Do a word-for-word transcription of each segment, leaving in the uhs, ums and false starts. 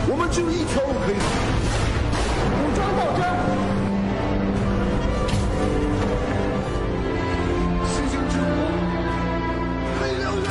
我们只有一条路可以走。武装斗争，星星之火，黑燎原。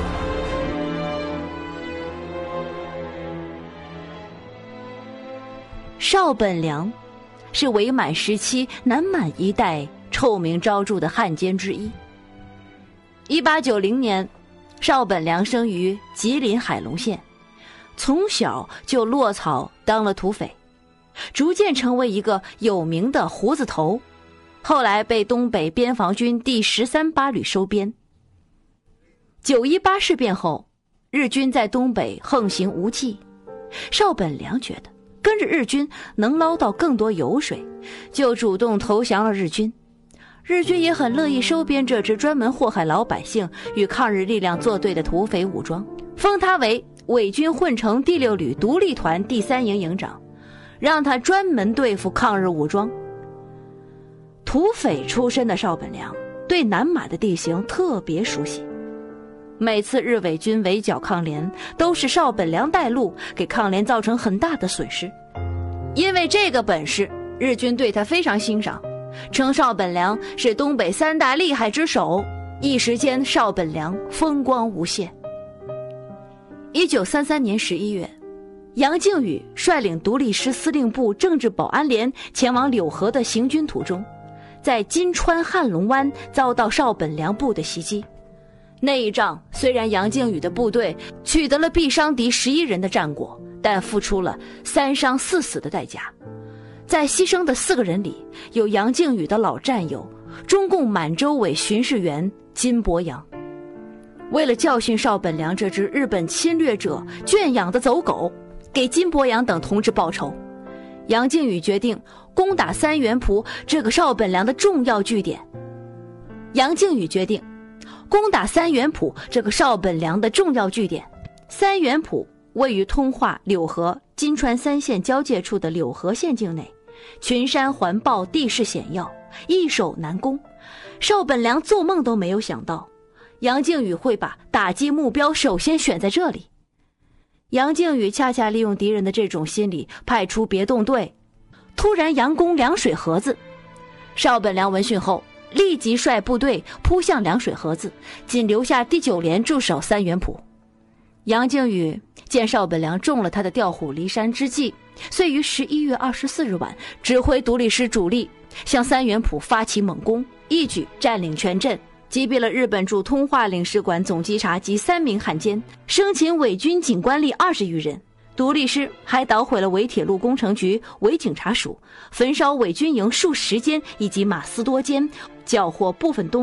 邵本良是伪满时期南满一带臭名昭著的汉奸之一。一八九零年，邵本良生于吉林海龙县，从小就落草当了土匪，逐渐成为一个有名的胡子头，后来被东北边防军第十三八旅收编。九一八事变后，日军在东北横行无忌，邵本良觉得跟着日军能捞到更多油水，就主动投降了日军。日军也很乐意收编这支专门祸害老百姓与抗日力量作对的土匪武装，封他为伪军混成第六旅独立团第三营营长，让他专门对付抗日武装。土匪出身的邵本良对南满的地形特别熟悉，每次日伪军围剿抗联，都是邵本良带路，给抗联造成很大的损失。因为这个本事，日军对他非常欣赏，称邵本良是东北三大厉害之首，一时间邵本良风光无限。一九三三年十一月，杨靖宇率领独立师司令部政治保安连前往柳河的行军途中，在金川汉龙湾遭到邵本良部的袭击。那一仗虽然杨靖宇的部队取得了毙伤敌十一人的战果，但付出了三伤四死的代价。在牺牲的四个人里，有杨靖宇的老战友中共满洲委巡视员金伯阳。为了教训邵本良这只日本侵略者圈养的走狗，给金伯阳等同志报仇，杨靖宇决定攻打三元浦这个邵本良的重要据点。杨靖宇决定攻打三元浦这个邵本良的重要据点。三元浦位于通化、柳河、金川三县交界处的柳河县境内，群山环抱，地势险要，易守难攻。邵本良做梦都没有想到，杨靖宇会把打击目标首先选在这里。杨靖宇恰恰利用敌人的这种心理，派出别动队，突然佯攻凉水河子。邵本良闻讯后，立即率部队扑向凉水河子，仅留下第九连驻守三元浦。杨靖宇见邵本良中了他的调虎离山之计，遂于十一月二十四日晚指挥独立师主力向三元浦发起猛攻，一举占领全镇，击毙了日本驻通化领事馆总稽查及三名汉奸，生擒伪军警官吏二十余人。独立师还捣毁了伪铁路工程局、伪警察署，焚烧伪军营数十间以及马斯多间，缴获部分东